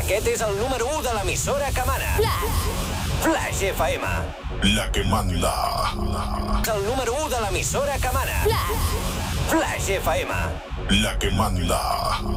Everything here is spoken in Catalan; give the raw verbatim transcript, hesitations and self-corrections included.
Aquest és el número u de l'emissora que mana. Flash. Flash F M. La que manda. El número u de l'emissora que mana. Flash. Flash F M. La que manda.